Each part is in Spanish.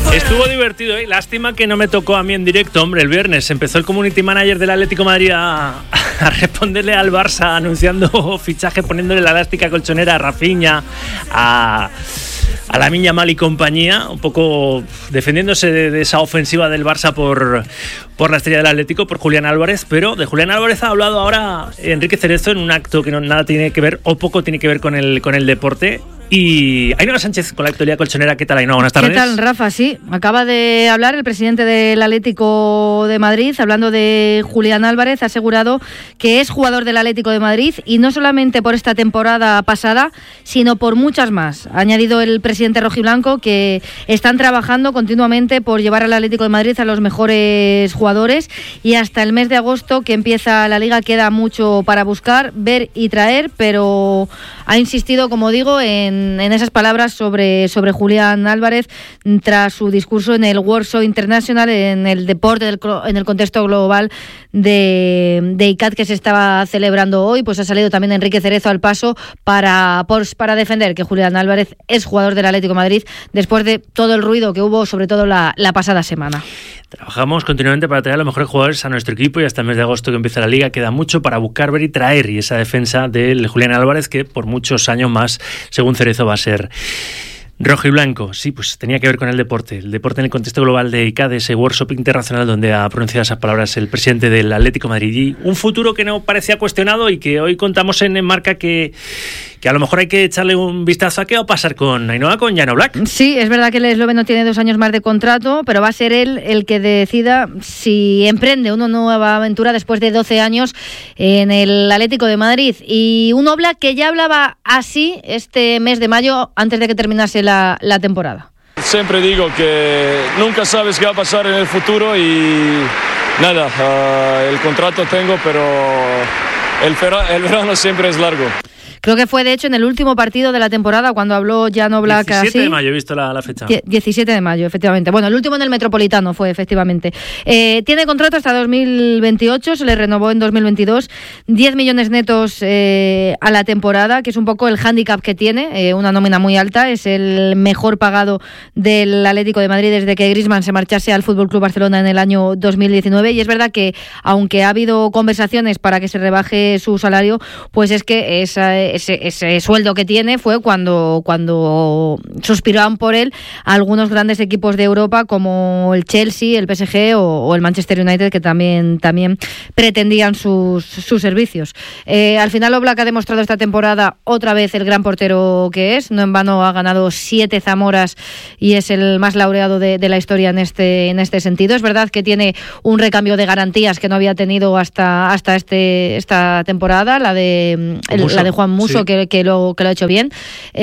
Estuvo divertido, ¿eh? Lástima que no me tocó a mí en directo, hombre. El viernes empezó el community manager del Atlético de Madrid a responderle al Barça anunciando fichaje, poniéndole la elástica colchonera a Rafinha, a Lamine Yamal y compañía, un poco defendiéndose de esa ofensiva del Barça por la estrella del Atlético, por Julián Álvarez. Pero de Julián Álvarez ha hablado ahora Enrique Cerezo en un acto que nada tiene que ver, o poco tiene que ver con el deporte. Y Ainhoa Sánchez con la actualidad colchonera. ¿Qué tal, Ainhoa? Buenas tardes. ¿Qué tal, Rafa? Sí, acaba de hablar el presidente del Atlético de Madrid, hablando de Julián Álvarez. Ha asegurado que es jugador del Atlético de Madrid, y no solamente por esta temporada pasada, sino por muchas más. Ha añadido el presidente rojiblanco que están trabajando continuamente por llevar al Atlético de Madrid a los mejores jugadores, y hasta el mes de agosto, que empieza la Liga, queda mucho para buscar, ver y traer, pero ha insistido, como digo, en esas palabras sobre Julián Álvarez tras su discurso en el Warsaw International, en el deporte, en el contexto global de ICAT que se estaba celebrando hoy. Pues ha salido también Enrique Cerezo al paso para defender que Julián Álvarez es jugador del Atlético de Madrid, después de todo el ruido que hubo, sobre todo la pasada semana. Trabajamos continuamente para traer a los mejores jugadores a nuestro equipo, y hasta el mes de agosto, que empieza la Liga, queda mucho para buscar, ver y traer, y esa defensa del Julián Álvarez, que por muchos años más, según Cerezo, va a ser rojo y blanco. Sí, pues tenía que ver con el deporte en el contexto global de ICAD, ese workshop internacional donde ha pronunciado esas palabras el presidente del Atlético de Madrid. Y un futuro que no parecía cuestionado, y que hoy contamos en Marca que a lo mejor hay que echarle un vistazo a qué va a pasar con Ainhoa, con Jan Oblak. Sí, es verdad que el esloveno tiene 2 años más de contrato, pero va a ser él el que decida si emprende una nueva aventura después de 12 años en el Atlético de Madrid. Y un Oblak que ya hablaba así este mes de mayo, antes de que terminase la temporada. Siempre digo que nunca sabes qué va a pasar en el futuro, y nada, el contrato tengo, pero el verano siempre es largo. Creo que fue, de hecho, en el último partido de la temporada cuando habló Jan Oblak 17 de mayo, he visto la fecha. 17 de mayo, efectivamente. Bueno, el último en el Metropolitano fue, efectivamente. Tiene contrato hasta 2028, se le renovó en 2022. 10 millones netos a la temporada, que es un poco el hándicap que tiene, una nómina muy alta. Es el mejor pagado del Atlético de Madrid desde que Griezmann se marchase al FC Barcelona en el año 2019. Y es verdad que, aunque ha habido conversaciones para que se rebaje su salario, pues es que ese sueldo que tiene fue cuando suspiraban por él algunos grandes equipos de Europa, como el Chelsea, el PSG o el Manchester United, que también pretendían sus servicios. Al final, Oblak ha demostrado esta temporada otra vez el gran portero que es. No en vano ha ganado 7 Zamoras y es el más laureado de la historia en este sentido. Es verdad que tiene un recambio de garantías que no había tenido hasta esta temporada, la de Juan Musso, sí, que lo ha hecho bien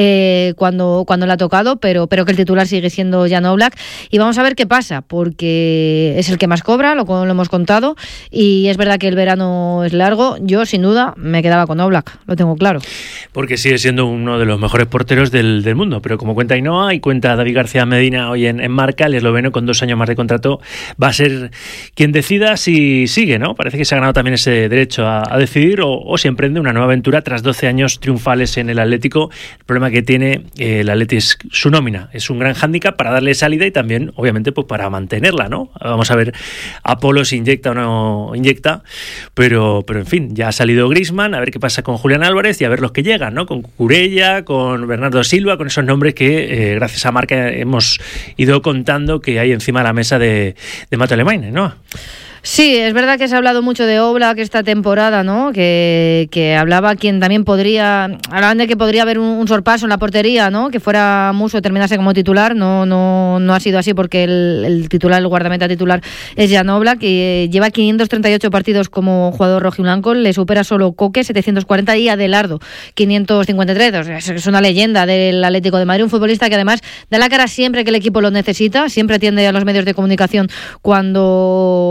cuando le ha tocado, pero que el titular sigue siendo Jan Oblak. Y vamos a ver qué pasa, porque es el que más cobra, lo hemos contado, y es verdad que el verano es largo. Yo, sin duda, me quedaba con Oblak, lo tengo claro. Porque sigue siendo uno de los mejores porteros del mundo, pero como cuenta Ainhoa y cuenta David García Medina hoy en Marca, el esloveno con 2 años más de contrato va a ser quien decida si sigue, ¿no? Parece que se ha ganado también ese derecho a decidir, o si emprende una nueva aventura tras 12 años triunfales en el Atlético. El problema que tiene el Atlético es su nómina. Es un gran hándicap para darle salida, y también, obviamente, pues para mantenerla, ¿no? Vamos a ver Apolo si inyecta o no inyecta, pero en fin, ya ha salido Griezmann, a ver qué pasa con Julián Álvarez y a ver los que llegan, ¿no? Con Cucurella, con Bernardo Silva, con esos nombres que gracias a Marca hemos ido contando que hay encima de la mesa de Matteo Lemine, ¿no? Sí, es verdad que se ha hablado mucho de Oblak esta temporada, ¿no? Que hablaba quien también hablaban de que podría haber un sorpaso en la portería, ¿no? Que fuera Musso, terminase como titular. No ha sido así, porque el titular, el guardameta titular es Jan Oblak, y lleva 538 partidos como jugador rojiblanco. Le supera solo Coque, 740, y Adelardo, 553. O sea, es una leyenda del Atlético de Madrid, un futbolista que además da la cara siempre que el equipo lo necesita, siempre atiende a los medios de comunicación cuando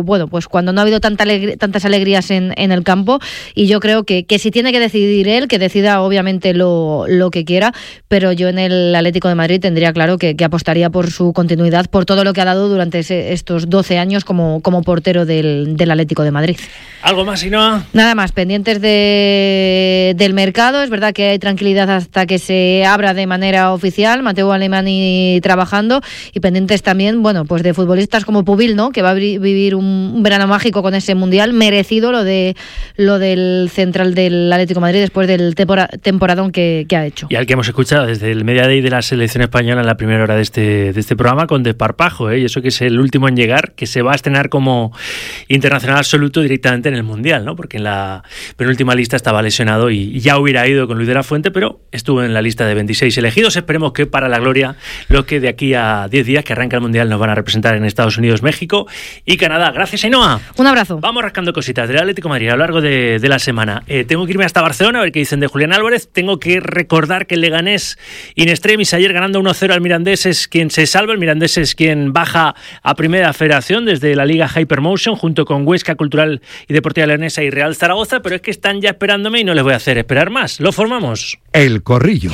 bueno, pues cuando no ha habido tantas alegrías en el campo, y yo creo que si tiene que decidir él, que decida obviamente lo que quiera, pero yo en el Atlético de Madrid tendría claro que apostaría por su continuidad, por todo lo que ha dado durante estos 12 años como portero del Atlético de Madrid. ¿Algo más, Ainhoa? Nada más, pendientes del mercado. Es verdad que hay tranquilidad hasta que se abra de manera oficial, Mateu Alemany trabajando, y pendientes también, bueno, pues de futbolistas como Pubil, ¿no?, que va a vivir un verano mágico con ese mundial, merecido lo del central del Atlético de Madrid después del temporadón que ha hecho. Y al que hemos escuchado desde el Media Day de la selección española en la primera hora de este programa, con desparpajo, y eso que es el último en llegar, que se va a estrenar como internacional absoluto directamente en el mundial, ¿no?, porque en la penúltima lista estaba lesionado y ya hubiera ido con Luis de la Fuente, pero estuvo en la lista de 26 elegidos. Esperemos que para la gloria, los que de aquí a 10 días que arranca el mundial nos van a representar en Estados Unidos, México y Canadá. Gracias, Ainhoa. Un abrazo. Vamos rascando cositas del Atlético de Madrid a lo largo de la semana. Tengo que irme hasta Barcelona a ver qué dicen de Julián Álvarez. Tengo que recordar que el Leganés in extremis ayer ganando 1-0 al Mirandés es quien se salva. El Mirandés es quien baja a Primera Federación desde la Liga Hypermotion junto con Huesca Cultural y Deportiva Leonesa y Real Zaragoza, pero es que están ya esperándome y no les voy a hacer esperar más. Lo formamos. El Corrillo.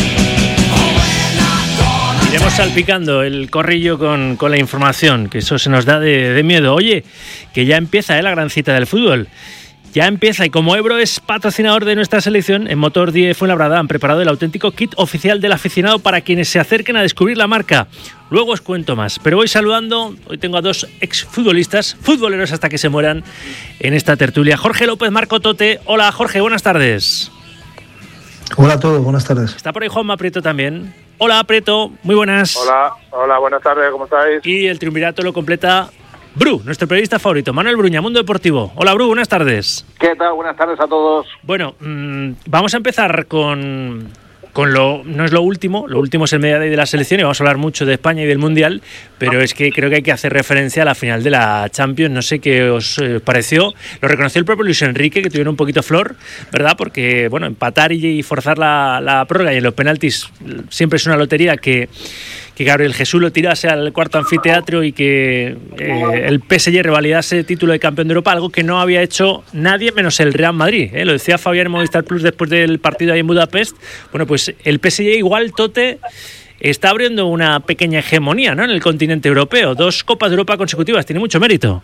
Iremos salpicando el corrillo con la información, que eso se nos da de miedo. Oye, que ya empieza la gran cita del fútbol. Ya empieza, y como Ebro es patrocinador de nuestra selección, en Motor 10 Fuenlabrada han preparado el auténtico kit oficial del aficionado para quienes se acerquen a descubrir la marca. Luego os cuento más, pero voy saludando. Hoy tengo a dos exfutbolistas, futboleros hasta que se mueran, en esta tertulia. Jorge López, Marco Tote. Hola, Jorge, buenas tardes. Hola a todos, buenas tardes. Está por ahí Juanma Prieto también. Hola, Prieto, muy buenas. Hola, buenas tardes, ¿cómo estáis? Y el triunvirato lo completa Bru, nuestro periodista favorito, Manuel Bruña, Mundo Deportivo. Hola, Bru, buenas tardes. ¿Qué tal? Buenas tardes a todos. Bueno, vamos a empezar con no es lo último es el Media Day de la selección y vamos a hablar mucho de España y del Mundial, pero es que creo que hay que hacer referencia a la final de la Champions. No sé qué os pareció. Lo reconoció el propio Luis Enrique, que tuvieron un poquito flor, ¿verdad? Porque, bueno, empatar y forzar la prórroga y en los penaltis siempre es una lotería que Gabriel Jesús lo tirase al cuarto anfiteatro y que el PSG revalidase el título de campeón de Europa, algo que no había hecho nadie menos el Real Madrid. Lo decía Fabián en Movistar Plus después del partido ahí en Budapest. Bueno, pues el PSG igual, Tote, está abriendo una pequeña hegemonía, ¿no?, en el continente europeo. 2 Copas de Europa consecutivas, tiene mucho mérito.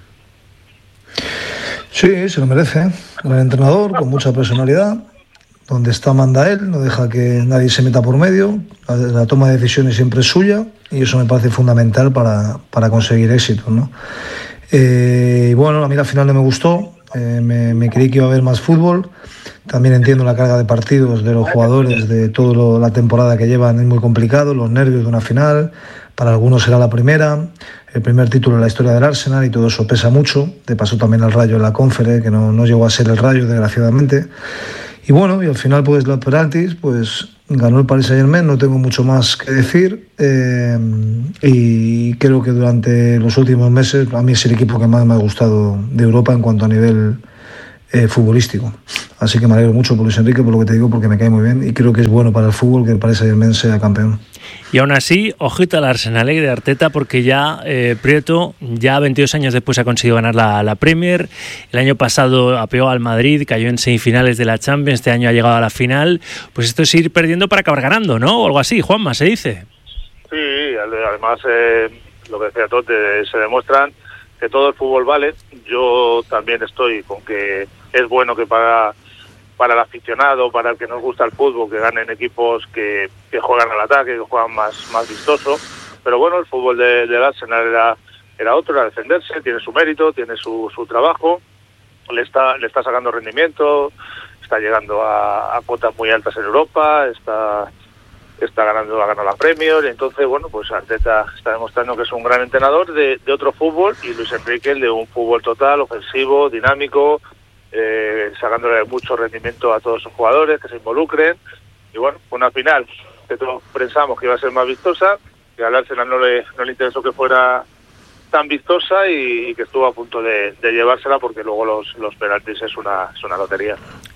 Sí, se lo merece. Gran entrenador, con mucha personalidad. Donde está manda él, no deja que nadie se meta por medio. La toma de decisiones siempre es suya y eso me parece fundamental para conseguir éxito, ¿no? Y bueno, a mí la final no me gustó. Me creí que iba a haber más fútbol. También entiendo la carga de partidos de los jugadores, de toda la temporada que llevan, es muy complicado, los nervios de una final. Para algunos será la primera, el primer título en la historia del Arsenal, y todo eso pesa mucho. De paso también al Rayo en la Conference, que no llegó a ser el Rayo, desgraciadamente. Y bueno, y al final pues los penaltis, pues ganó el Paris Saint-Germain, no tengo mucho más que decir, y creo que durante los últimos meses a mí es el equipo que más me ha gustado de Europa en cuanto a nivel futbolístico. Así que me alegro mucho por Luis Enrique, por lo que te digo, porque me cae muy bien y creo que es bueno para el fútbol que el Paris Saint-Germain sea campeón. Y aún así, ojito al Arsenal de Arteta, porque ya Prieto, ya 22 años después ha conseguido ganar la Premier. El año pasado apeó al Madrid, cayó en semifinales de la Champions, este año ha llegado a la final. Pues esto es ir perdiendo para acabar ganando, ¿no? O algo así, Juanma, se dice. Sí, además lo que decía Tote, se demuestran que todo el fútbol vale. Yo también estoy con que es bueno que para el aficionado, para el que nos gusta el fútbol, que ganen equipos que juegan al ataque, que juegan más vistoso. Pero bueno, el fútbol del Arsenal era otro, era defenderse, tiene su mérito, tiene su trabajo, le está sacando rendimiento, está llegando a cotas muy altas en Europa, está ganando la Premier. Entonces, bueno, pues Arteta está demostrando que es un gran entrenador de otro fútbol, y Luis Enrique el de un fútbol total, ofensivo, dinámico, sacándole mucho rendimiento a todos sus jugadores, que se involucren. Y bueno, una final que todos pensamos que iba a ser más vistosa, que al Arsenal no le interesó que fuera tan vistosa y que estuvo a punto de llevársela, porque luego los penaltis es una lotería.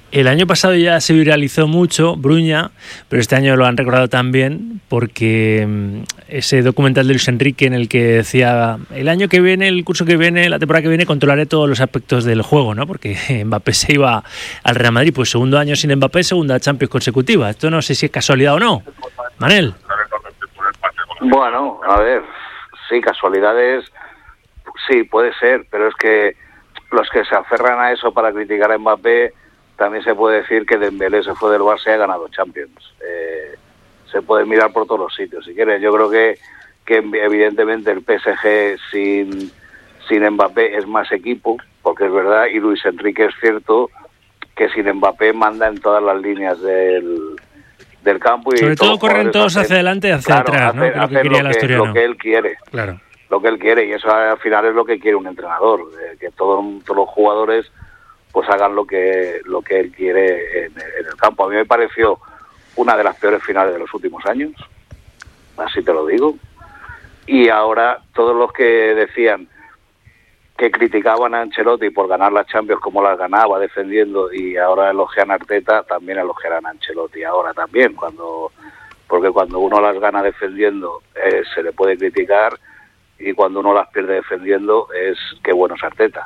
El año pasado ya se viralizó mucho Bruña, pero este año lo han recordado también porque ese documental de Luis Enrique en el que decía el año que viene, el curso que viene, la temporada que viene controlaré todos los aspectos del juego, ¿no? Porque Mbappé se iba al Real Madrid, pues segundo año sin Mbappé, segunda Champions consecutiva. Esto no sé si es casualidad o no. Manel. Bueno, a ver, sí, casualidades, sí, puede ser, pero es que los que se aferran a eso para criticar a Mbappé, también se puede decir que Dembélé se fue del Barça y ha ganado Champions. Se puede mirar por todos los sitios, si quieres. Yo creo que evidentemente el PSG sin Mbappé es más equipo, porque es verdad, y Luis Enrique es cierto que sin Mbappé manda en todas las líneas del campo. Y sobre todo corren todos hacia adelante y hacia atrás, ¿no? Lo que quería el asturiano. Lo que él quiere. Claro. Lo que él quiere, y eso al final es lo que quiere un entrenador, que todos los jugadores pues hagan lo que él quiere en el campo. A mí me pareció una de las peores finales de los últimos años, así te lo digo, y ahora todos los que decían que criticaban a Ancelotti por ganar las Champions como las ganaba defendiendo, y ahora elogian a Arteta, también elogiarán a Ancelotti ahora también, porque cuando uno las gana defendiendo se le puede criticar, y cuando uno las pierde defendiendo es que bueno es Arteta.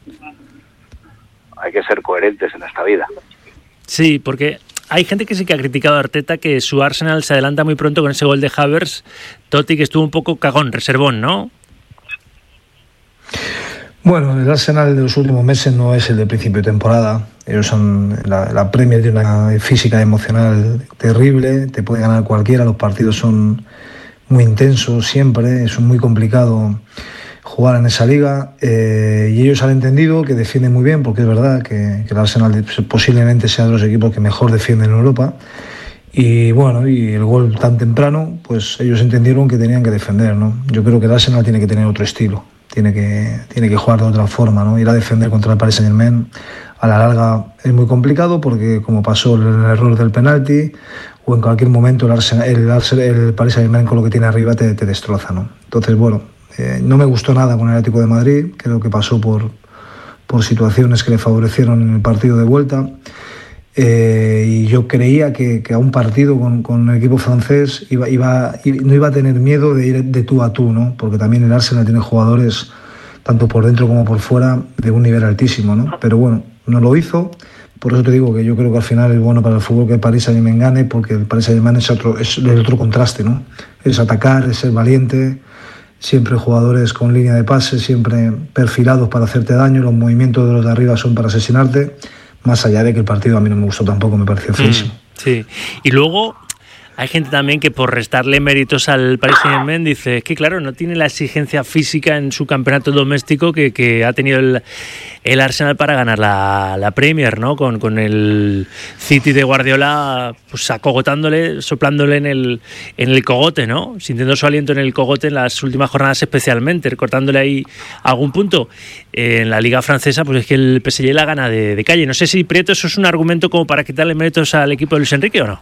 Hay que ser coherentes en esta vida. Sí, porque hay gente que sí que ha criticado a Arteta que su Arsenal se adelanta muy pronto con ese gol de Havertz. Totti, que estuvo un poco cagón, reservón, ¿no? Bueno, el Arsenal de los últimos meses no es el de principio de temporada. Ellos son la Premier de una física emocional terrible. Te puede ganar cualquiera. Los partidos son muy intensos siempre. Es muy complicado jugar en esa liga, y ellos han entendido que defienden muy bien, porque es verdad que el Arsenal posiblemente sea de los equipos que mejor defienden en Europa, y bueno, y el gol tan temprano, pues ellos entendieron que tenían que defender, ¿no? Yo creo que el Arsenal tiene que tener otro estilo, tiene que jugar de otra forma, ¿no? Ir a defender contra el Paris Saint-Germain a la larga es muy complicado, porque como pasó el error del penalti, o en cualquier momento el Paris Saint-Germain con lo que tiene arriba te destroza, ¿no? Entonces, bueno, no me gustó nada con el Atlético de Madrid, creo que pasó por situaciones que le favorecieron en el partido de vuelta, y yo creía que a un partido con el equipo francés no iba a tener miedo de ir de tú a tú, ¿no? Porque también el Arsenal tiene jugadores tanto por dentro como por fuera de un nivel altísimo, ¿no? Pero bueno, no lo hizo. Por eso te digo que yo creo que al final es bueno para el fútbol que el Paris Saint-Germain gane, porque el Paris Saint-Germain es el otro contraste, ¿no? Es atacar, es ser valiente. Siempre jugadores con línea de pase, siempre perfilados para hacerte daño, los movimientos de los de arriba son para asesinarte, más allá de que el partido a mí no me gustó tampoco, me pareció feísimo. Sí, y luego hay gente también que por restarle méritos al Paris Saint-Germain dice que claro, no tiene la exigencia física en su campeonato doméstico que ha tenido el Arsenal para ganar la Premier, ¿no? Con el City de Guardiola pues acogotándole, soplándole en el cogote, ¿no? Sintiendo su aliento en el cogote en las últimas jornadas especialmente, recortándole ahí algún punto. En la Liga Francesa pues es que el PSG la gana de calle. No sé si, Prieto, eso es un argumento como para quitarle méritos al equipo de Luis Enrique o no.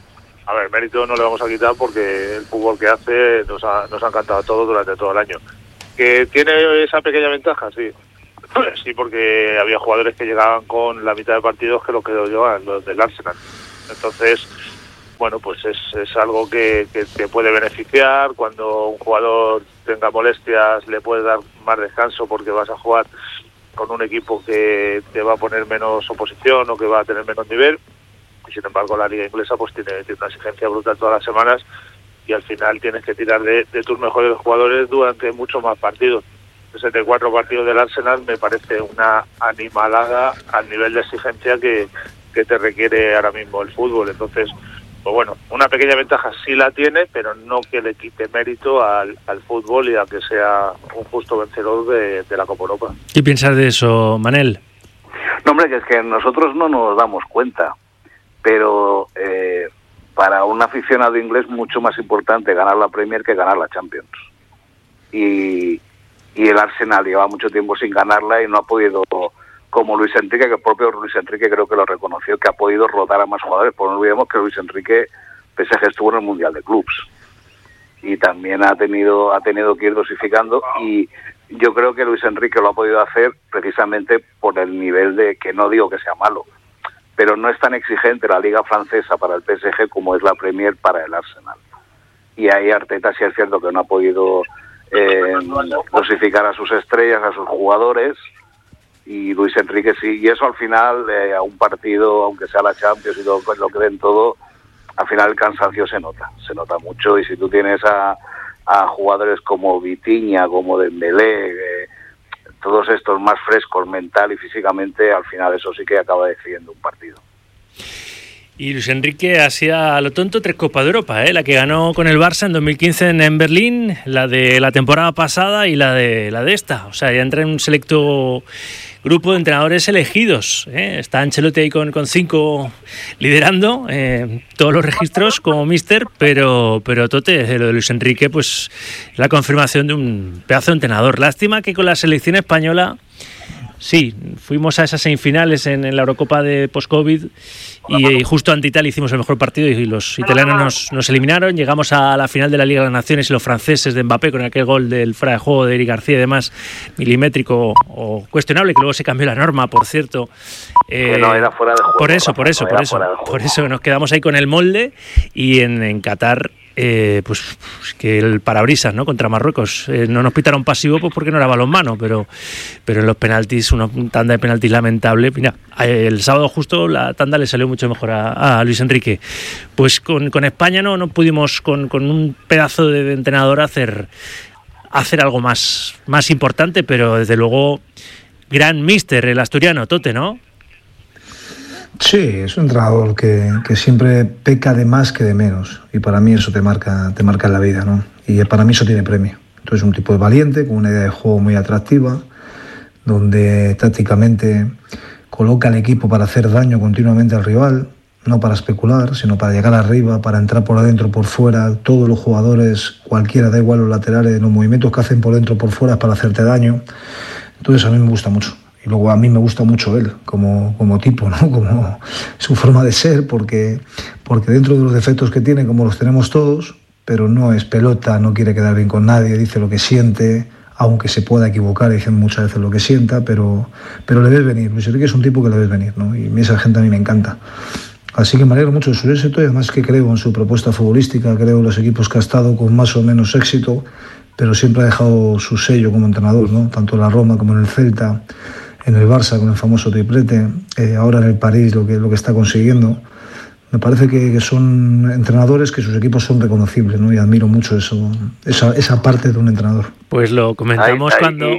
A ver, mérito no le vamos a quitar porque el fútbol que hace nos ha encantado a todos durante todo el año. ¿Que tiene esa pequeña ventaja? Sí. Sí, porque había jugadores que llegaban con la mitad de partidos que lo que llevaban los del Arsenal. Entonces, bueno, pues es algo que te puede beneficiar. Cuando un jugador tenga molestias le puedes dar más descanso porque vas a jugar con un equipo que te va a poner menos oposición o que va a tener menos nivel. Y sin embargo la liga inglesa pues tiene una exigencia brutal todas las semanas, y al final tienes que tirar de tus mejores jugadores durante muchos más partidos. 64 partidos del Arsenal me parece una animalada al nivel de exigencia que te requiere ahora mismo el fútbol. Entonces, pues bueno, una pequeña ventaja sí la tiene, pero no que le quite mérito al fútbol y a que sea un justo vencedor de la Copa Europa. ¿Qué piensas de eso, Manel? No, hombre, que es que nosotros no nos damos cuenta, pero para un aficionado inglés mucho más importante ganar la Premier que ganar la Champions. Y el Arsenal lleva mucho tiempo sin ganarla y no ha podido, como Luis Enrique, que el propio Luis Enrique creo que lo reconoció, que ha podido rotar a más jugadores. Pero no olvidemos que Luis Enrique, PSG estuvo en el Mundial de Clubs y también ha tenido que ir dosificando, y yo creo que Luis Enrique lo ha podido hacer precisamente por el nivel de, que no digo que sea malo, pero no es tan exigente la Liga Francesa para el PSG como es la Premier para el Arsenal. Y ahí Arteta sí es cierto que no ha podido dosificar a sus estrellas, a sus jugadores, y Luis Enrique sí, y eso al final, a un partido, aunque sea la Champions y todo lo que den todo, al final el cansancio se nota mucho, y si tú tienes a jugadores como Vitinha, como Dembélé, todos estos más frescos mental y físicamente, al final eso sí que acaba decidiendo un partido. Y Luis Enrique hacía a lo tonto 3 Copas de Europa, la que ganó con el Barça en 2015 en Berlín, la de la temporada pasada y la de esta. O sea, ya entra en un selecto grupo de entrenadores elegidos. Está Ancelotti ahí con 5 liderando todos los registros como míster, pero Tote, de lo de Luis Enrique, pues la confirmación de un pedazo de entrenador. Lástima que con la selección española, sí, fuimos a esas semifinales en la Eurocopa de post-COVID y justo ante Italia hicimos el mejor partido y los italianos nos eliminaron. Llegamos a la final de la Liga de las Naciones y los franceses de Mbappé con aquel gol del fuera de juego de Eric García y demás, milimétrico o cuestionable, que luego se cambió la norma, por cierto. Que no era fuera de juego. Por eso nos quedamos ahí con el molde, y en Qatar pues que el parabrisas, ¿no?, contra Marruecos. No nos pitaron pasivo pues porque no era balonmano, pero en los penaltis, una tanda de penaltis lamentable. Mira, el sábado justo la tanda le salió mucho mejor a Luis Enrique. Pues con España no pudimos con un pedazo de entrenador hacer algo más importante, pero desde luego gran míster el asturiano, Tote, ¿no? Sí, es un entrenador que siempre peca de más que de menos, y para mí eso te marca en la vida, ¿no? Y para mí eso tiene premio. Entonces, un tipo de valiente, con una idea de juego muy atractiva, donde tácticamente coloca al equipo para hacer daño continuamente al rival, no para especular, sino para llegar arriba, para entrar por adentro, por fuera. Todos los jugadores, cualquiera, da igual los laterales, los movimientos que hacen por dentro, por fuera, es para hacerte daño. Entonces, a mí me gusta mucho. Y luego a mí me gusta mucho él como tipo, ¿no? Como su forma de ser, porque dentro de los defectos que tiene, como los tenemos todos, pero no es pelota, no quiere quedar bien con nadie, dice lo que siente, aunque se pueda equivocar diciendo muchas veces lo que sienta, pero le ves venir. Luis Enrique es un tipo que le ves venir, ¿no? Y esa gente a mí me encanta. Así que me alegro mucho de su éxito, y además que creo en su propuesta futbolística, creo en los equipos que ha estado con más o menos éxito, pero siempre ha dejado su sello como entrenador, ¿no? Tanto en la Roma como en el Celta, en el Barça con el famoso triplete, ahora en el París lo que está consiguiendo. Me parece que son entrenadores que sus equipos son reconocibles, ¿no? Y admiro mucho esa parte de un entrenador. Pues lo comentamos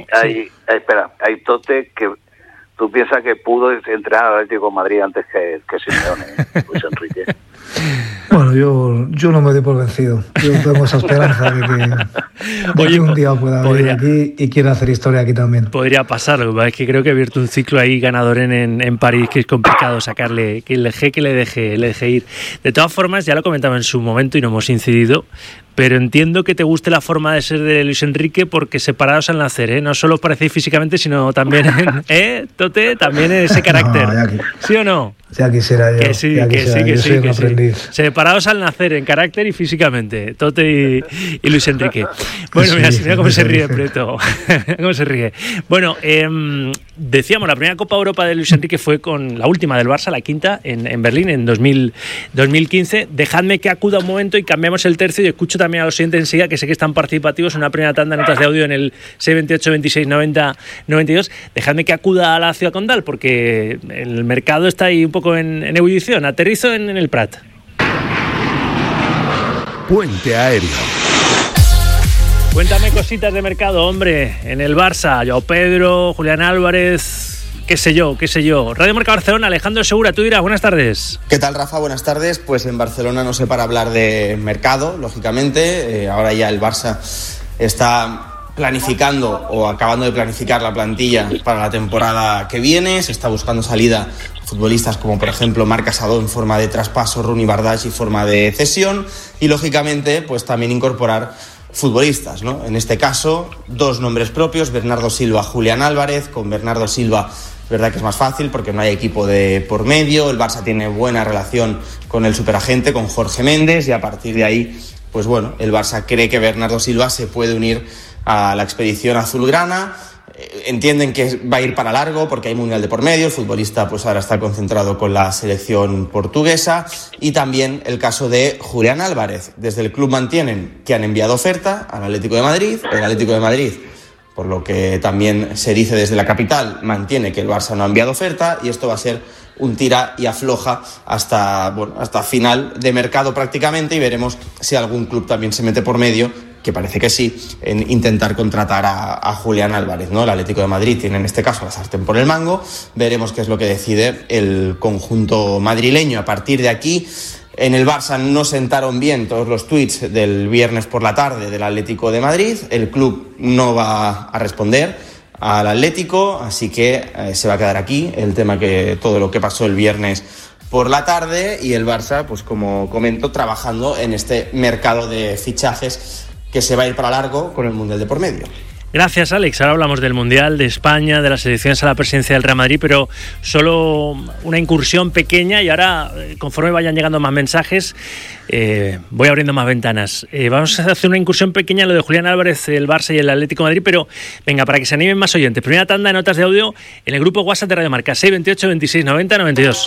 Espera, hay Tote que tú piensas que pudo entrenar al Atlético de Madrid antes que Simeone, Luis Enrique. Bueno, yo no me doy por vencido. Yo tengo esa esperanza de que un día pueda venir aquí y quiera hacer historia aquí también. Podría pasar, lo que pasa es que creo que ha abierto un ciclo ahí ganador en París, que es complicado sacarle, que le deje ir. De todas formas, ya lo comentaba en su momento y no hemos incidido, pero entiendo que te guste la forma de ser de Luis Enrique, porque separados al nacer, no solo parecéis físicamente, sino también Tote, también en ese carácter. No, ¿sí o no? Ya quisiera yo. Que sí. Separados al nacer en carácter y físicamente, Tote y Luis Enrique. Bueno, mira cómo se ríe Preto. Cómo se ríe. Bueno, decíamos, la primera Copa Europa de Luis Enrique fue con la última del Barça, la quinta, en Berlín, en 2015. Dejadme que acuda un momento y cambiamos el tercio, y escucho también a los siguientes enseguida, que sé que están participativos en una primera tanda de notas de audio en el 628 26 90 92. Dejadme que acuda a la ciudad condal, porque el mercado está ahí un poco en ebullición. Aterrizo en el Prat. Puente Aéreo. Cuéntame cositas de mercado, hombre. En el Barça, Joao Pedro, Julián Álvarez, qué sé yo. Radio Marca Barcelona, Alejandro Segura, tú dirás, buenas tardes. ¿Qué tal, Rafa? Buenas tardes. Pues en Barcelona no sé para hablar de mercado, lógicamente. Ahora ya el Barça está planificando o acabando de planificar la plantilla para la temporada que viene. Se está buscando salida futbolistas como por ejemplo Marc Casado en forma de traspaso, Rooney Bardach y forma de cesión, y lógicamente pues también incorporar futbolistas, ¿no? En este caso, 2 nombres propios, Bernardo Silva, Julián Álvarez. Con Bernardo Silva es verdad que es más fácil porque no hay equipo de por medio. El Barça tiene buena relación con el superagente, con Jorge Méndez, y a partir de ahí, pues bueno, el Barça cree que Bernardo Silva se puede unir a la expedición azulgrana. entienden que va a ir para largo porque hay Mundial de por medio, el futbolista pues ahora está concentrado con la selección portuguesa, y también el caso de Julián Álvarez. Desde el club mantienen que han enviado oferta al Atlético de Madrid, el Atlético de Madrid, por lo que también se dice desde la capital, mantiene que el Barça no ha enviado oferta, y esto va a ser un tira y afloja hasta final de mercado prácticamente, y veremos si algún club también se mete por medio, que parece que sí, en intentar contratar a Julián Álvarez, ¿no? El Atlético de Madrid tiene en este caso la sartén por el mango. Veremos qué es lo que decide el conjunto madrileño. A partir de aquí, en el Barça no sentaron bien todos los tuits del viernes por la tarde del Atlético de Madrid. El club no va a responder al Atlético, así que se va a quedar aquí el tema, que todo lo que pasó el viernes por la tarde, y el Barça, pues como comento, trabajando en este mercado de fichajes que se va a ir para largo con el Mundial de por medio. Gracias, Alex. Ahora hablamos del Mundial, de España, de las elecciones a la presidencia del Real Madrid, pero solo una incursión pequeña, y ahora, conforme vayan llegando más mensajes, voy abriendo más ventanas. Vamos a hacer una incursión pequeña en lo de Julián Álvarez, el Barça y el Atlético de Madrid, pero venga, para que se animen más oyentes. Primera tanda de notas de audio en el grupo WhatsApp de Radio Marca, 628 26 90 92.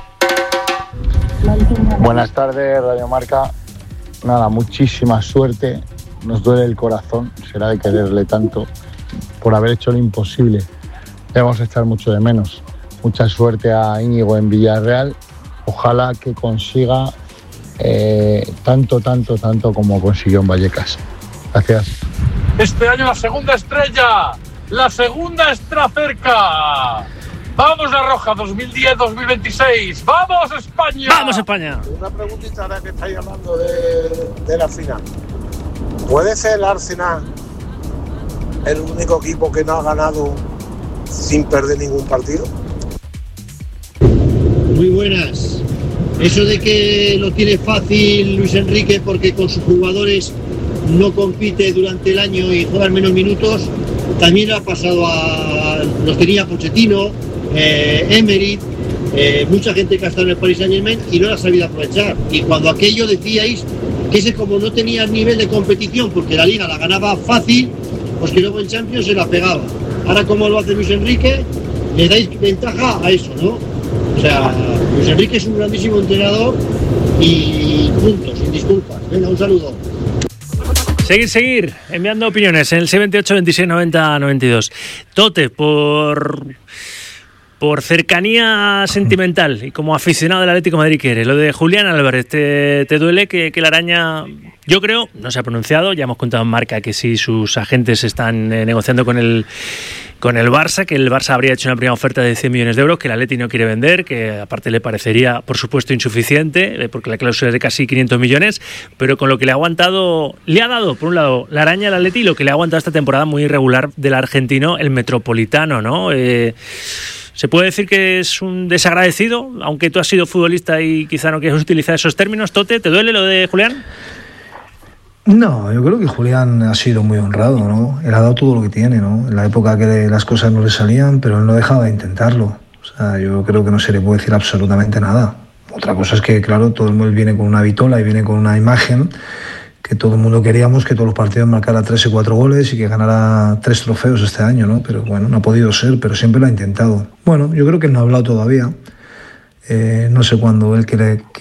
Buenas tardes, Radio Marca. Nada, muchísima suerte. Nos duele el corazón, será de quererle tanto por haber hecho lo imposible. Le vamos a echar mucho de menos. Mucha suerte a Íñigo en Villarreal. Ojalá que consiga tanto como consiguió en Vallecas. Gracias. Este año la segunda estrella, la segunda está cerca. ¡Vamos La Roja 2010-2026! ¡Vamos España! ¡Vamos España! Una preguntita ahora que estáis hablando de la final. ¿Puede ser el Arsenal el único equipo que no ha ganado sin perder ningún partido? Muy buenas. Eso de que lo tiene fácil Luis Enrique porque con sus jugadores no compite durante el año y juegan menos minutos, también ha pasado los tenía Pochettino, Emery, mucha gente que ha estado en el Paris Saint-Germain y no la ha sabido aprovechar. Y cuando aquello decíais que ese, como no tenía nivel de competición porque la Liga la ganaba fácil, pues que luego en Champions se la pegaba. Ahora, como lo hace Luis Enrique, le dais ventaja a eso, ¿no? O sea, Luis Enrique es un grandísimo entrenador y punto, sin disculpas. Venga, un saludo. Seguir enviando opiniones en el 628 26 90 92. Tote, por cercanía sentimental y como aficionado del Atlético de Madrid que eres, lo de Julián Álvarez, ¿te duele que la araña, yo creo, no se ha pronunciado? Ya hemos contado en Marca que sí, sus agentes están negociando con el Barça, que el Barça habría hecho una primera oferta de 100 millones de euros, que el Atleti no quiere vender, que aparte le parecería, por supuesto, insuficiente, porque la cláusula es de casi 500 millones, pero con lo que le ha aguantado, le ha dado, por un lado, la araña al Atleti, y lo que le ha aguantado esta temporada muy irregular del argentino, el Metropolitano, ¿no? ¿Se puede decir que es un desagradecido? Aunque tú has sido futbolista y quizá no quieres utilizar esos términos. Tote, ¿te duele lo de Julián? No, yo creo que Julián ha sido muy honrado, ¿no? Él ha dado todo lo que tiene, ¿no? En la época que las cosas no le salían, pero él no dejaba de intentarlo. O sea, yo creo que no se le puede decir absolutamente nada. Otra cosa es que, claro, todo el mundo viene con una vitola y viene con una imagen que todo el mundo queríamos, que todos los partidos marcara 3 y 4 goles y que ganara 3 trofeos este año, ¿no? Pero bueno, no ha podido ser, pero siempre lo ha intentado. Bueno, yo creo que él no ha hablado todavía. No sé cuándo él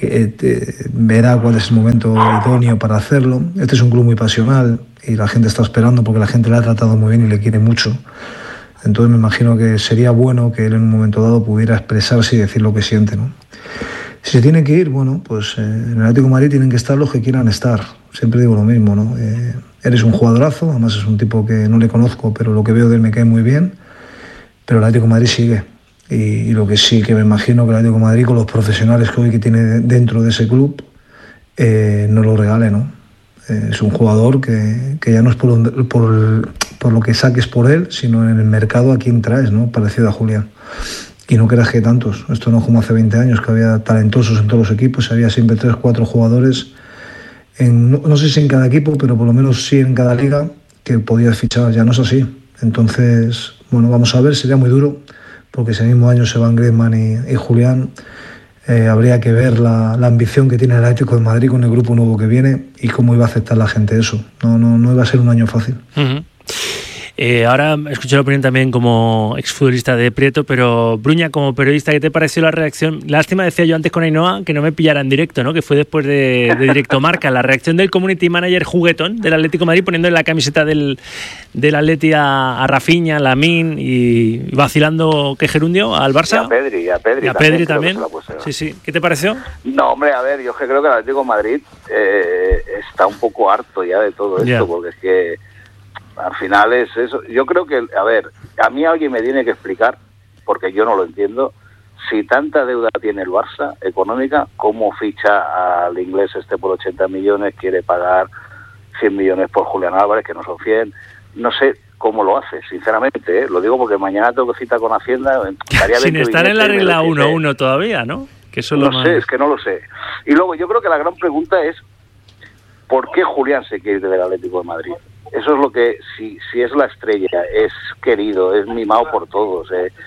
verá cuál es el momento idóneo para hacerlo. Este es un club muy pasional y la gente está esperando porque la gente le ha tratado muy bien y le quiere mucho. Entonces me imagino que sería bueno que él en un momento dado pudiera expresarse y decir lo que siente, ¿no? Si se tiene que ir, bueno, pues en el Atlético de Madrid tienen que estar los que quieran estar. Siempre digo lo mismo, ¿no? Eres un jugadorazo, además es un tipo que no le conozco, pero lo que veo de él me cae muy bien. Pero el Atlético de Madrid sigue. Y lo que sí que me imagino que el Atlético de Madrid, con los profesionales que hoy que tiene dentro de ese club, no lo regale, ¿no? Es un jugador que ya no es por lo que saques por él, sino en el mercado a quién traes, ¿no? Parecido a Julián. Y no creas que tantos. Esto no es como hace 20 años, que había talentosos en todos los equipos, había siempre 3 o 4 jugadores, no sé si en cada equipo, pero por lo menos sí en cada liga, que podías fichar. Ya no es así. Entonces, bueno, vamos a ver, sería muy duro, porque ese mismo año se van Griezmann y Julián. Habría que ver la ambición que tiene el Atlético de Madrid con el grupo nuevo que viene y cómo iba a aceptar la gente eso. No iba a ser un año fácil. Uh-huh. Ahora escuché la opinión también como exfutbolista de Prieto, pero Bruña, como periodista, ¿qué te pareció la reacción? Lástima, decía yo antes con Ainhoa, que no me pillara en directo, ¿no? Que fue después de Directo Marca, la reacción del community manager juguetón del Atlético de Madrid, poniendo en la camiseta del Atleti a Rafinha, Lamine y vacilando que gerundio al Barça. Y a Pedri también. Sí. ¿Qué te pareció? No, hombre, a ver, yo creo que el Atlético de Madrid está un poco harto ya de todo esto, porque es que al final es eso. Yo creo que, a ver, a mí alguien me tiene que explicar, porque yo no lo entiendo, si tanta deuda tiene el Barça económica, ¿cómo ficha al inglés por 80 millones, quiere pagar 100 millones por Julián Álvarez, que no son 100? No sé cómo lo hace, sinceramente, lo digo porque mañana tengo cita con Hacienda. Sin estar en la regla 1-1 todavía, ¿no? Que eso no sé, es que no lo sé. Y luego yo creo que la gran pregunta es ¿por qué Julián se quiere ir del Atlético de Madrid? Eso es lo que, si es la estrella, es querido, es mimado por todos,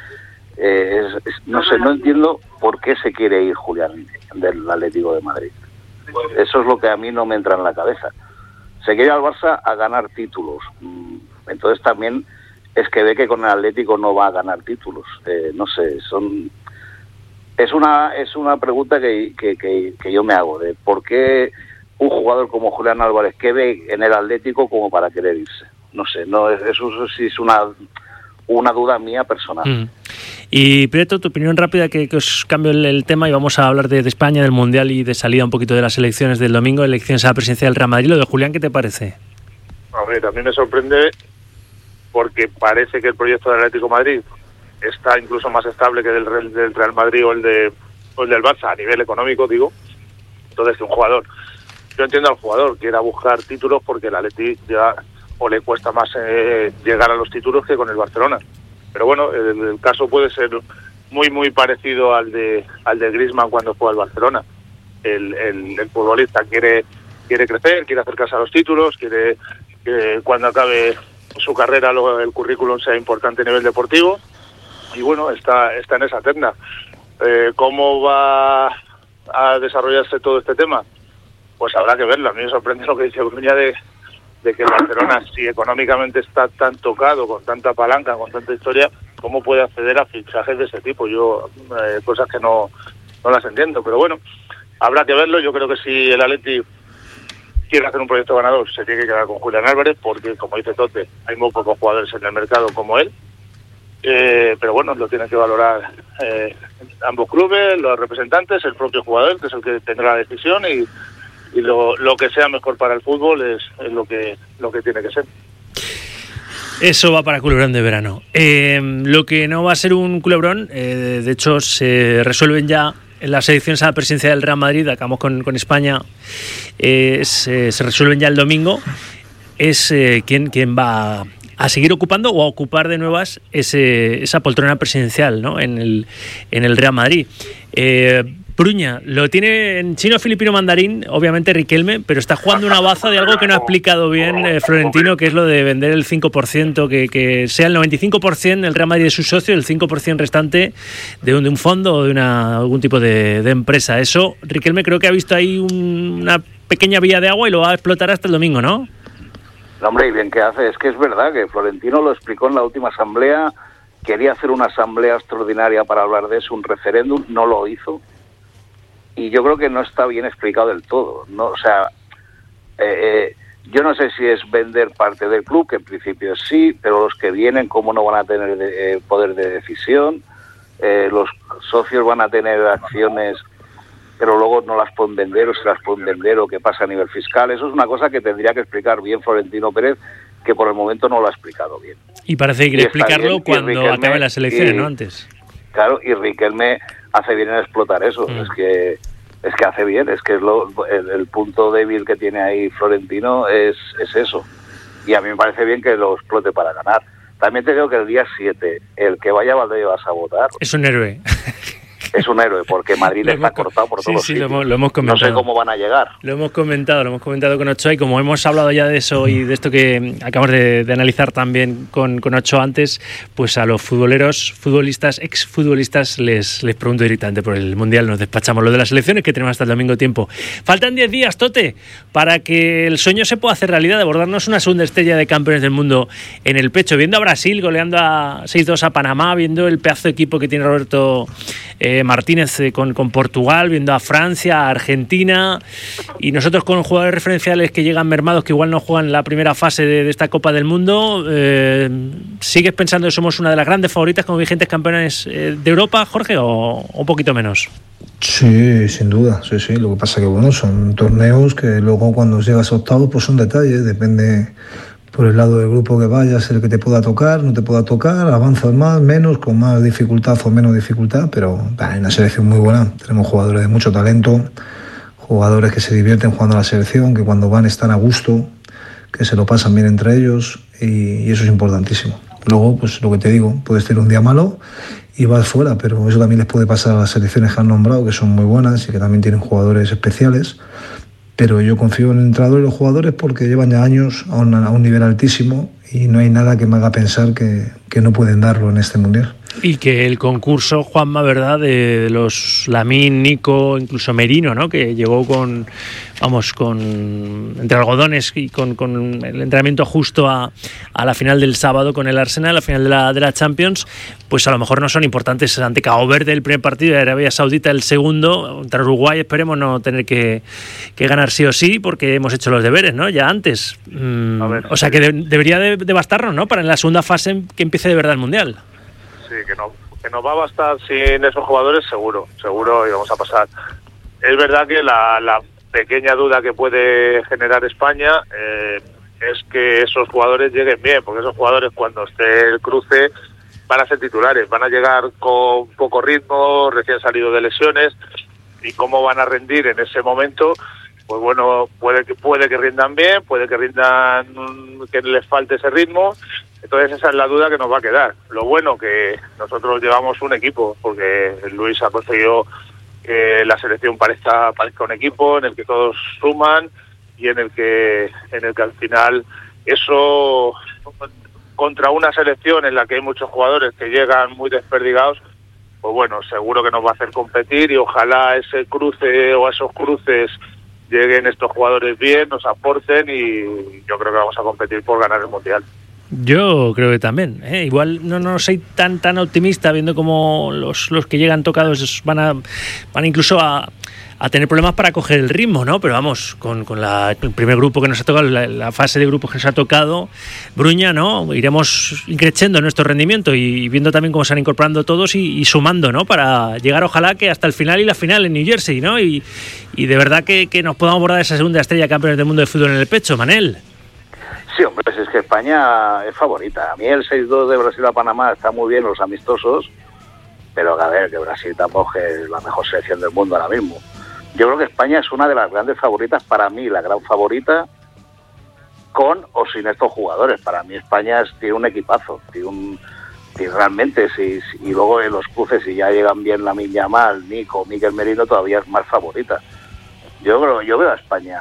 no sé, no entiendo por qué se quiere ir Julián del Atlético de Madrid. Eso es lo que a mí no me entra en la cabeza. Se quiere ir al Barça a ganar títulos, entonces también es que ve que con el Atlético no va a ganar títulos, no sé, es una pregunta que yo me hago, de por qué un jugador como Julián Álvarez, que ve en el Atlético como para querer irse. No sé, eso sí es una duda mía personal. Y Prieto, tu opinión rápida, que os cambio el tema y vamos a hablar de España, del Mundial y de salida un poquito de las elecciones del domingo, elecciones a la presidencia del Real Madrid. Lo de Julián, ¿qué te parece? A ver, también me sorprende porque parece que el proyecto del Atlético de Madrid está incluso más estable que del Real Madrid o el del Barça, a nivel económico, digo. Entonces, que un jugador, yo entiendo al jugador, quiera buscar títulos porque el Atleti ya o le cuesta más llegar a los títulos que con el Barcelona. Pero bueno, el caso puede ser muy muy parecido al de Griezmann cuando fue al Barcelona. El futbolista quiere crecer, quiere acercarse a los títulos, quiere que cuando acabe su carrera el currículum sea importante a nivel deportivo, y bueno, está en esa terna. ¿Cómo va a desarrollarse todo este tema? Pues habrá que verlo. A mí me sorprende lo que dice Bruña de que el Barcelona, si económicamente está tan tocado, con tanta palanca, con tanta historia, ¿cómo puede acceder a fichajes de ese tipo? Yo, cosas que no las entiendo, pero bueno, habrá que verlo. Yo creo que si el Atleti quiere hacer un proyecto ganador, se tiene que quedar con Julián Álvarez, porque, como dice Tote, hay muy pocos jugadores en el mercado como él. Pero bueno, lo tienen que valorar ambos clubes, los representantes, el propio jugador, que es el que tendrá la decisión, y lo que sea mejor para el fútbol es lo que tiene que ser. Eso va para culebrón de verano. Lo que no va a ser un culebrón, de hecho se resuelven ya en las elecciones a la presidencia del Real Madrid, acabamos con España, se resuelven ya el domingo, es quién va a seguir ocupando o a ocupar de nuevas esa poltrona presidencial, ¿no? en el Real Madrid. Bruña, lo tiene en chino, filipino, mandarín, obviamente Riquelme, pero está jugando una baza de algo que no ha explicado bien Florentino, que es lo de vender el 5%, que sea el 95% el Real Madrid de su socio, el 5% restante de un fondo o de algún tipo de empresa. Eso, Riquelme creo que ha visto ahí una pequeña vía de agua y lo va a explotar hasta el domingo, ¿no? No, hombre, y bien que hace, es que es verdad que Florentino lo explicó en la última asamblea, quería hacer una asamblea extraordinaria para hablar de eso, un referéndum, no lo hizo. Y yo creo que no está bien explicado del todo, ¿no? O sea, yo no sé si es vender parte del club, que en principio sí, pero los que vienen, ¿cómo no van a tener poder de decisión? Los socios van a tener acciones, pero luego no las pueden vender, o se las pueden vender, o qué pasa a nivel fiscal. Eso es una cosa que tendría que explicar bien Florentino Pérez, que por el momento no lo ha explicado bien. Y parece que quiere explicarlo cuando acaben las elecciones, ¿no? Antes. Claro, y Riquelme hace bien en explotar eso. Es que hace bien, es que es el punto débil que tiene ahí Florentino es eso. Y a mí me parece bien que lo explote para ganar. También te digo que el día 7, el que vaya a Valdebebas a votar... Es un héroe. es un héroe, porque Madrid está cortado por todos sitios. Lo hemos comentado. No sé cómo van a llegar. Lo hemos comentado con Ochoa, y como hemos hablado ya de eso y de esto que acabamos de analizar también con Ochoa antes, pues a los futbolistas, exfutbolistas, les pregunto directamente por el Mundial. Nos despachamos. Lo de las elecciones, que tenemos hasta el domingo tiempo. Faltan 10 días, Tote, para que el sueño se pueda hacer realidad, de abordarnos una segunda estrella de campeones del mundo en el pecho, viendo a Brasil goleando a 6-2 a Panamá, viendo el pedazo de equipo que tiene Roberto Martínez con Portugal, viendo a Francia, a Argentina, y nosotros con jugadores referenciales que llegan mermados, que igual no juegan la primera fase de esta Copa del Mundo. ¿Sigues pensando que somos una de las grandes favoritas como vigentes campeones de Europa, Jorge, o un poquito menos? Sí, sin duda, sí. Lo que pasa que, bueno, son torneos que luego cuando llegas a octavos pues son detalles, depende por el lado del grupo que vayas, el que te pueda tocar, no te pueda tocar, avanzas más, menos, con más dificultad o menos dificultad, pero hay una selección muy buena. Tenemos jugadores de mucho talento, jugadores que se divierten jugando a la selección, que cuando van están a gusto, que se lo pasan bien entre ellos, y eso es importantísimo. Luego, pues lo que te digo, puedes tener un día malo y vas fuera, pero eso también les puede pasar a las selecciones que han nombrado, que son muy buenas y que también tienen jugadores especiales. Pero yo confío en el entrenador y los jugadores porque llevan ya años a un nivel altísimo y no hay nada que me haga pensar que no pueden darlo en este Mundial. Y que el concurso, Juanma, ¿verdad?, de los Lamine, Nico, incluso Merino, ¿no?, que llegó entre algodones y con el entrenamiento justo a la final del sábado con el Arsenal, la final de la Champions, pues a lo mejor no son importantes ante Cabo Verde el primer partido y Arabia Saudita el segundo. Contra Uruguay esperemos no tener que ganar sí o sí, porque hemos hecho los deberes, ¿no?, ya antes. O sea que debería de bastarnos, ¿no?, para en la segunda fase que empiece de verdad el Mundial. Sí, que no va a bastar sin esos jugadores, seguro, y vamos a pasar. Es verdad que la pequeña duda que puede generar España es que esos jugadores lleguen bien, porque esos jugadores cuando esté el cruce van a ser titulares, van a llegar con poco ritmo, recién salido de lesiones, y cómo van a rendir en ese momento, pues bueno, puede que rindan bien, puede que les falte ese ritmo. Entonces esa es la duda que nos va a quedar. Lo bueno que nosotros llevamos un equipo, porque Luis ha conseguido que la selección parezca un equipo en el que todos suman y en el que al final eso, contra una selección en la que hay muchos jugadores que llegan muy desperdigados, pues bueno, seguro que nos va a hacer competir, y ojalá ese cruce o esos cruces lleguen estos jugadores bien, nos aporten, y yo creo que vamos a competir por ganar el Mundial. Yo creo que también, igual no soy tan optimista, viendo cómo los que llegan tocados van incluso a tener problemas para coger el ritmo, ¿no? Pero vamos, con el primer grupo que nos ha tocado, la fase de grupos que nos ha tocado, Bruña, ¿no?, iremos increciendo nuestro rendimiento y viendo también cómo se van incorporando todos y sumando, ¿no?, para llegar ojalá que hasta el final y la final en New Jersey, ¿no? Y de verdad que nos podamos abordar esa segunda estrella campeones del mundo de fútbol en el pecho, Manel. Sí, hombre, pues es que España es favorita. A mí el 6-2 de Brasil a Panamá está muy bien, los amistosos, pero a ver, que Brasil tampoco es la mejor selección del mundo ahora mismo. Yo creo que España es una de las grandes favoritas, para mí la gran favorita, con o sin estos jugadores. Para mí España tiene un equipazo, realmente, y luego en los cruces, si ya llegan bien Lamine Yamal, Nico, Mikel Merino, todavía es más favorita. Yo veo a España,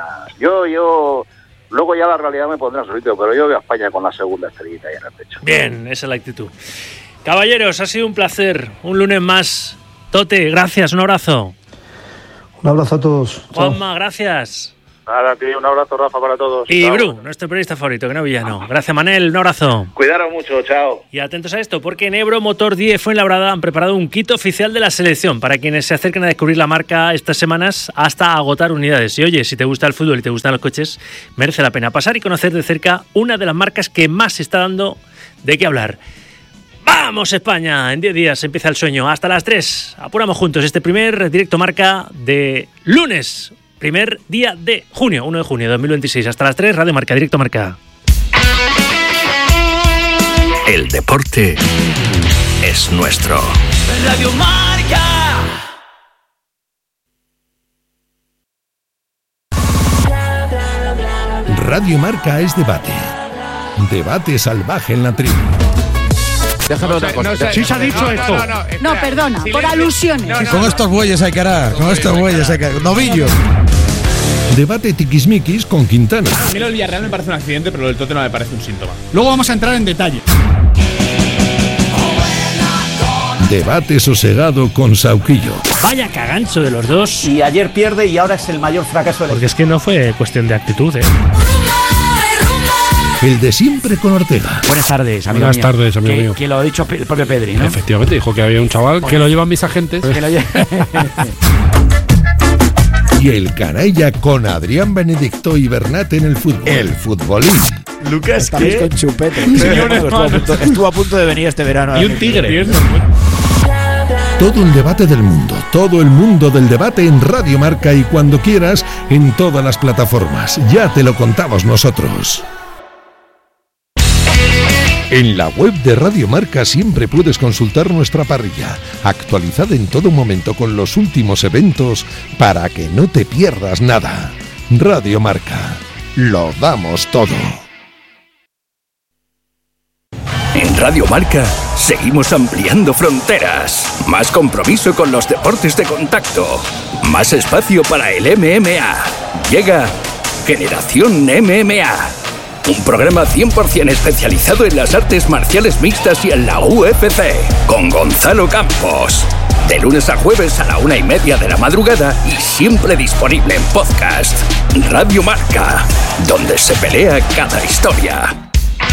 luego ya la realidad me pondrá en su sitio, pero yo veo a España con la segunda estrellita ahí en el pecho. Bien, esa es la actitud. Caballeros, ha sido un placer. Un lunes más. Tote, gracias, un abrazo. Un abrazo a todos. Juanma, gracias. Nada, tío, un abrazo, Rafa, para todos. Y Bru, nuestro periodista favorito, que no villano. Gracias, Manel, un abrazo. Cuidaros mucho, chao. Y atentos a esto, porque en Ebro Motor 10 Fuenlabrada han preparado un kit oficial de la selección para quienes se acerquen a descubrir la marca estas semanas hasta agotar unidades. Y oye, si te gusta el fútbol y te gustan los coches, merece la pena pasar y conocer de cerca una de las marcas que más se está dando de qué hablar. ¡Vamos, España! En 10 días empieza el sueño. Hasta las 3. Apuramos juntos este primer directo marca de lunes. Primer día de junio, 1 de junio de 2026. Hasta las 3, Radio Marca, Directo Marca. El deporte es nuestro. Radio Marca. Radio Marca es debate. Debate salvaje en la tribu. Déjame una cosa. Sí se ha dicho esto. No, perdona, por alusiones. Con estos bueyes hay que hará. Con estos bueyes hay que hará. Novillos. Debate tiquismiquis con Quintana. A mí lo del Villarreal me parece un accidente, pero lo del Tottenham me parece un síntoma. Luego vamos a entrar en detalle. Debate sosegado con Sauquillo. Vaya cagancho de los dos. Y ayer pierde y ahora es el mayor fracaso del equipo. Porque es que no fue cuestión de actitud, ¿eh? El de siempre con Ortega. Buenas tardes, amigo Buenas mío. tardes, amigo mío. Que lo ha dicho el propio Pedri, ¿no? Efectivamente, dijo que había un chaval que lo llevan mis agentes. Y el canalla con Adrián Benedicto y Bernat en el fútbol. El futbolín. Lucas, ¿qué? Con chupete. Estuvo a punto de venir este verano. Y un tigre. Todo el debate del mundo, todo el mundo del debate en Radio Marca y cuando quieras en todas las plataformas. Ya te lo contamos nosotros. En la web de Radio Marca siempre puedes consultar nuestra parrilla, actualizada en todo momento con los últimos eventos para que no te pierdas nada. Radio Marca, lo damos todo. En Radio Marca seguimos ampliando fronteras. Más compromiso con los deportes de contacto. Más espacio para el MMA. Llega Generación MMA. Un programa 100% especializado en las artes marciales mixtas y en la UFC. Con Gonzalo Campos. De lunes a jueves a la 1:30 de la madrugada y siempre disponible en podcast. Radio Marca. Donde se pelea cada historia.